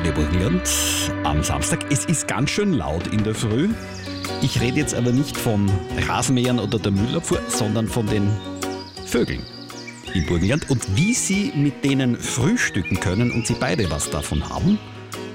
Radio Burgenland am Samstag. Es ist ganz schön laut in der Früh. Ich rede jetzt aber nicht von Rasenmähern oder der Müllabfuhr, sondern von den Vögeln in Burgenland und wie sie mit denen frühstücken können und sie beide was davon haben.